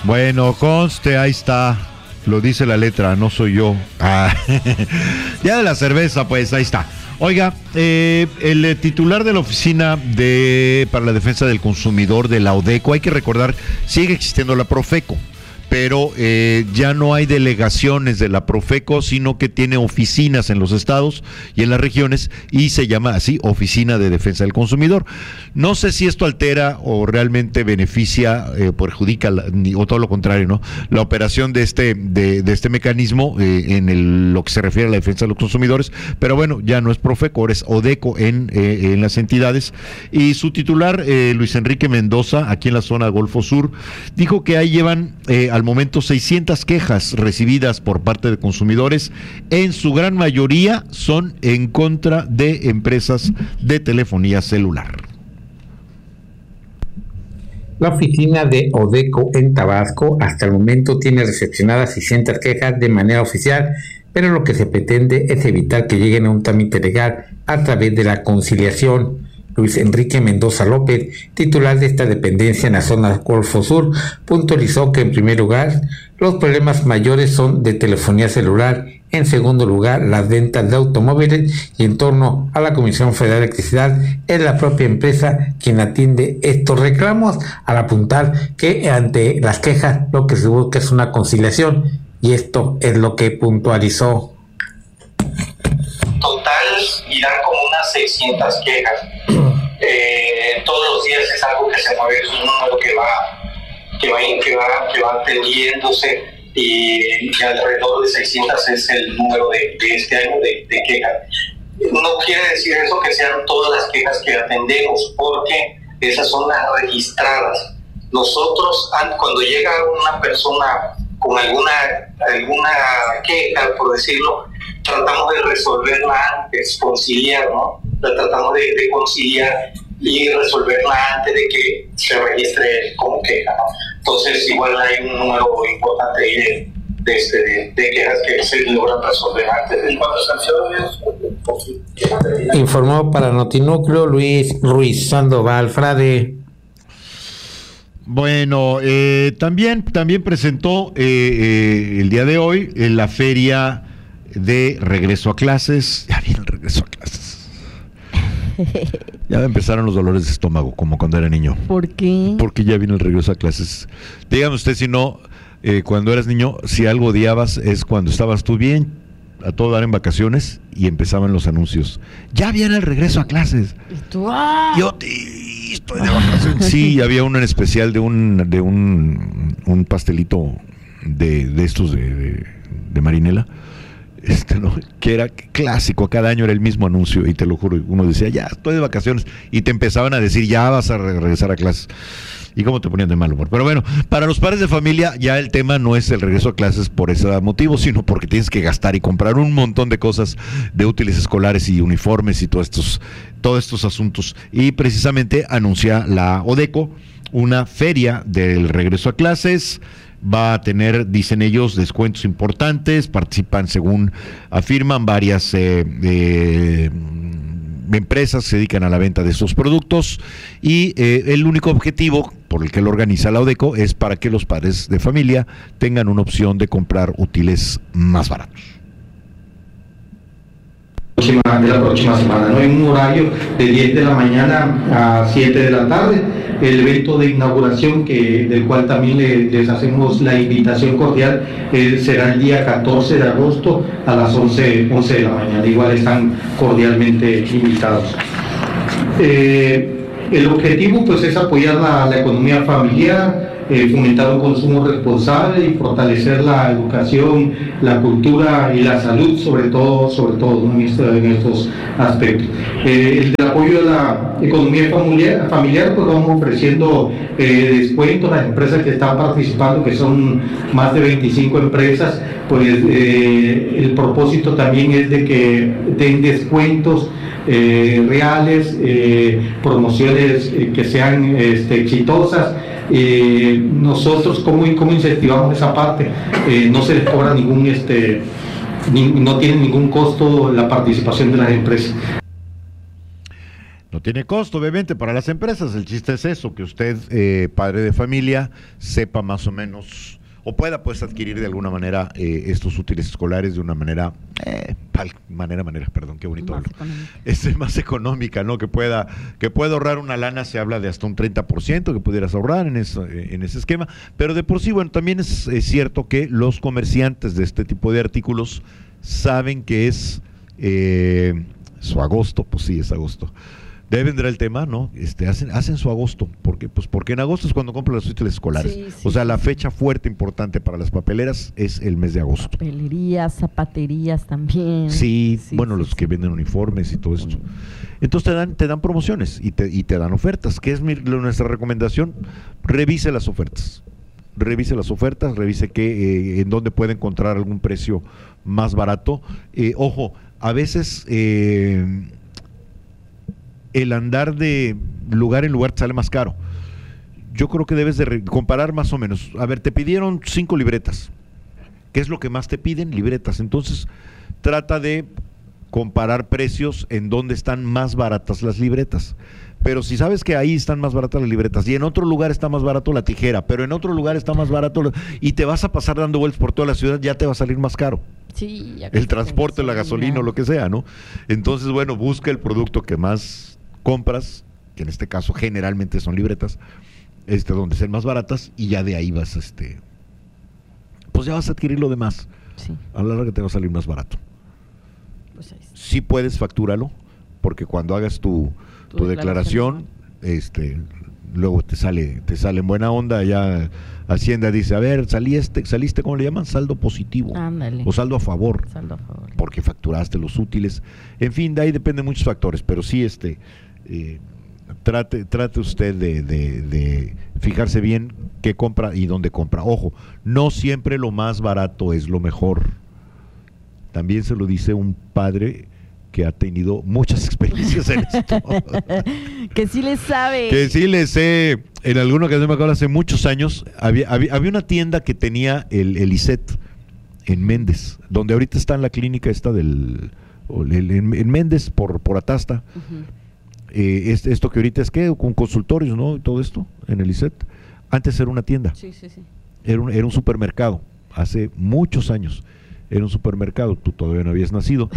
Bueno, conste, ahí está. Lo dice la letra, no soy yo. Ya de la cerveza, pues, ahí está. Oiga, el titular de la Oficina para la Defensa del Consumidor de la ODECO, hay que recordar, sigue existiendo la Profeco, pero ya no hay delegaciones de la Profeco, sino que tiene oficinas en los estados y en las regiones, y se llama así, Oficina de Defensa del Consumidor. No sé si esto altera o realmente beneficia, perjudica, o todo lo contrario, ¿no? La operación de este mecanismo lo que se refiere a la defensa de los consumidores, pero bueno, ya no es Profeco, ahora es ODECO en las entidades, y su titular, Luis Enrique Mendoza, aquí en la zona Golfo Sur, dijo que ahí llevan al momento 600 quejas recibidas por parte de consumidores. En su gran mayoría son en contra de empresas de telefonía celular. La oficina de ODECO en Tabasco hasta el momento tiene recepcionadas 600 quejas de manera oficial, pero lo que se pretende es evitar que lleguen a un trámite legal a través de la conciliación. Luis Enrique Mendoza López, titular de esta dependencia en la zona Golfo Sur, puntualizó que en primer lugar los problemas mayores son de telefonía celular, en segundo lugar las ventas de automóviles, y en torno a la Comisión Federal de Electricidad es la propia empresa quien atiende estos reclamos, al apuntar que ante las quejas lo que se busca es una conciliación, y esto es lo que puntualizó. Total irán como unas 600 quejas. Todos los días es algo que se mueve, es un número que va atendiéndose, y alrededor de 600 es el número de este año de quejas. No quiere decir eso que sean todas las quejas que atendemos, porque esas son las registradas. Nosotros, cuando llega una persona con alguna queja, por decirlo, tratamos de resolverla antes, conciliar, ¿no? La tratamos de conciliar y resolverla antes de que se registre como queja, ¿no? Entonces, igual hay un número importante ahí de quejas que se logran resolver antes de cuántas sanciones. Informó para Notinúcleo Luis Ruiz Sandoval Frade. Bueno, también presentó el día de hoy la feria de regreso a clases. Ya viene el regreso a clases. Ya empezaron los dolores de estómago, como cuando era niño. ¿Por qué? Porque ya viene el regreso a clases. Dígame usted, si no, cuando eras niño, si algo odiabas es cuando estabas tú bien, a todo dar en vacaciones, y empezaban los anuncios. Ya viene el regreso a clases. ¿Y tú? ¡Ah! Yo estoy de vacaciones. Sí, había uno en especial de un pastelito de estos de marinela. ¿No? Que era clásico, cada año era el mismo anuncio, y te lo juro, uno decía, ya estoy de vacaciones, y te empezaban a decir, ya vas a regresar a clases, y cómo te ponían de mal humor. Pero bueno, para los padres de familia ya el tema no es el regreso a clases por ese motivo, sino porque tienes que gastar y comprar un montón de cosas, de útiles escolares y uniformes y todos estos asuntos, y precisamente anuncia la ODECO una feria del regreso a clases. Va a tener, dicen ellos, descuentos importantes. Participan, según afirman, varias empresas que se dedican a la venta de estos productos, y el único objetivo por el que lo organiza la ODECO es para que los padres de familia tengan una opción de comprar útiles más baratos. De la próxima semana, ¿no? En un horario de 10 de la mañana a 7 de la tarde, el evento de inauguración, del cual también les hacemos la invitación cordial, será el día 14 de agosto a las 11 de la mañana. Igual están cordialmente invitados. El objetivo, pues, es apoyar la economía familiar, fomentar un consumo responsable y fortalecer la educación, la cultura y la salud, sobre todo en estos aspectos. El apoyo a la economía familiar, pues vamos ofreciendo descuentos a las empresas que están participando, que son más de 25 empresas. Pues el propósito también es de que den descuentos reales, promociones que sean exitosas. Nosotros cómo incentivamos esa parte. No se les cobra no tiene ningún costo la participación de las empresas. No tiene costo, obviamente, para las empresas. El chiste es eso, que usted, padre de familia, sepa más o menos, o pueda pues adquirir de alguna manera estos útiles escolares de una manera, perdón, qué bonito hablo. Más económica, ¿no? Que pueda ahorrar una lana, se habla de hasta un 30% que pudieras ahorrar en ese esquema. Pero de por sí, bueno, también es cierto que los comerciantes de este tipo de artículos saben que es su agosto, pues sí, es agosto. De ahí vendrá el tema, ¿no? Hacen su agosto, porque en agosto es cuando compran los útiles escolares. Sí, o sea, la fecha fuerte importante para las papeleras es el mes de agosto. Papelerías, zapaterías también. Sí, los que venden uniformes y todo esto. Entonces te dan promociones y te dan ofertas. ¿Qué es nuestra recomendación? Revise las ofertas. Revise en dónde puede encontrar algún precio más barato. Ojo, a veces el andar de lugar en lugar te sale más caro. Yo creo que debes de comparar más o menos. A ver, te pidieron 5 libretas. ¿Qué es lo que más te piden? Libretas. Entonces, trata de comparar precios en donde están más baratas las libretas. Pero si sabes que ahí están más baratas las libretas y en otro lugar está más barato la tijera, pero en otro lugar está más barato y te vas a pasar dando vueltas por toda la ciudad, ya te va a salir más caro. Sí, el transporte, la gasolina o lo que sea, ¿no? Entonces, bueno, busca el producto que más compras, que en este caso generalmente son libretas, donde sean más baratas, y ya de ahí vas, pues ya vas a adquirir lo demás. Sí. A la larga te va a salir más barato. Pues ahí está. Sí puedes factúralo, porque cuando hagas tu declaración, luego te sale en buena onda, ya Hacienda dice, a ver, saliste, ¿cómo le llaman? Saldo positivo. Ándale. O saldo a favor. Saldo a favor. Porque facturaste los útiles. En fin, de ahí dependen muchos factores, pero sí, trate usted de fijarse bien qué compra y dónde compra. Ojo, no siempre lo más barato es lo mejor. También se lo dice un padre que ha tenido muchas experiencias en esto. Que sí le sabe. Que sí le sé. En alguna ocasión, me acuerdo, hace muchos años, había una tienda que tenía el ISET en Méndez, donde ahorita está en la clínica esta en Méndez por Atasta. Uh-huh. Esto que ahorita es que con consultorios, ¿no? Y todo esto en el ISET. Antes era una tienda. Sí. Era un supermercado, hace muchos años. Era un supermercado, tú todavía no habías nacido.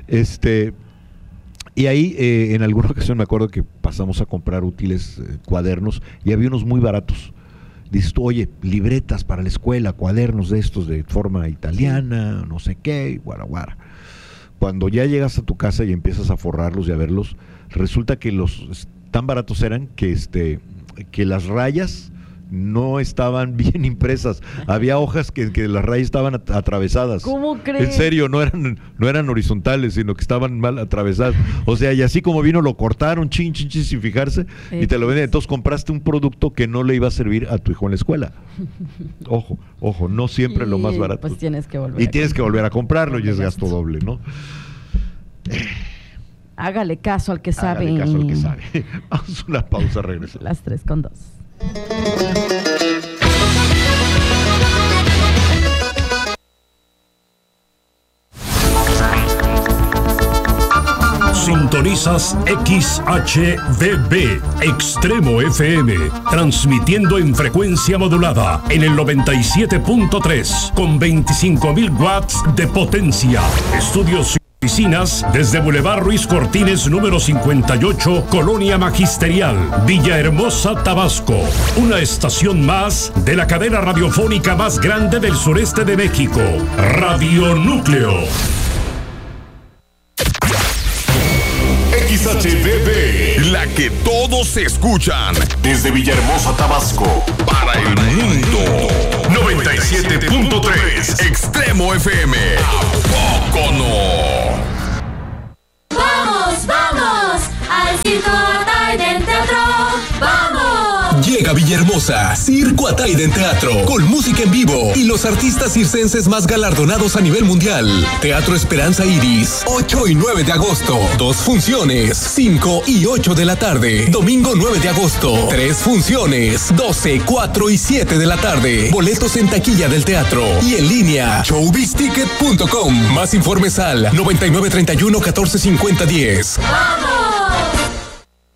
Y ahí en alguna ocasión me acuerdo que pasamos a comprar útiles, cuadernos, y había unos muy baratos. Dices tú, oye, libretas para la escuela, cuadernos de estos de forma italiana, no sé qué, guara. Cuando ya llegas a tu casa y empiezas a forrarlos y a verlos, resulta que los tan baratos eran que las rayas no estaban bien impresas. Había hojas que las rayas estaban atravesadas. ¿Cómo crees? En serio, no eran horizontales, sino que estaban mal atravesadas. O sea, y así como vino, lo cortaron, sin fijarse, y te lo vendían. Entonces compraste un producto que no le iba a servir a tu hijo en la escuela. Ojo, no siempre lo más barato. Pues tienes que volver a comprarlo y es gasto doble, ¿no? Hágale caso al que sabe. Vamos a una pausa, regresamos. Las 3:02. Sintonizas XHVB Extremo FM, transmitiendo en frecuencia modulada en el 97.3 con 25,000 watts de potencia. Estudios y oficinas desde Boulevard Ruiz Cortines número 58, Colonia Magisterial, Villahermosa, Tabasco. Una estación más de la cadena radiofónica más grande del sureste de México, Radio Núcleo. XHVB, la que todos escuchan, desde Villahermosa, Tabasco, para el mundo. 97.3 Extremo FM. ¿A poco no? ¡Vamos! ¡Al Circo Ataide Teatro! ¡Vamos! Llega Villahermosa, Circo Ataide Teatro, con música en vivo y los artistas circenses más galardonados a nivel mundial. Teatro Esperanza Iris, 8 y 9 de agosto. 2 funciones, 5 y 8 de la tarde. Domingo 9 de agosto, 3 funciones, 12, 4 y 7 de la tarde. Boletos en taquilla del teatro y en línea, showbizticket.com. Más informes al 9931 145010. ¡Vamos!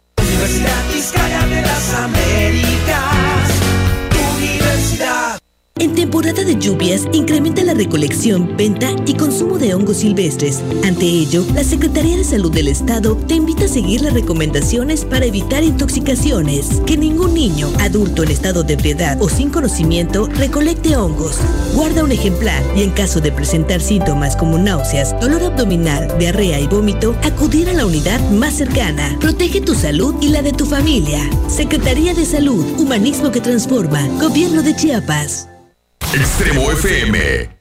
En temporada de lluvias, incrementa la recolección, venta y consumo de hongos silvestres. Ante ello, la Secretaría de Salud del Estado te invita a seguir las recomendaciones para evitar intoxicaciones. Que ningún niño, adulto en estado de ebriedad o sin conocimiento recolecte hongos. Guarda un ejemplar y en caso de presentar síntomas como náuseas, dolor abdominal, diarrea y vómito, acudir a la unidad más cercana. Protege tu salud y la de tu familia. Secretaría de Salud, humanismo que transforma. Gobierno de Chiapas. Extremo FM.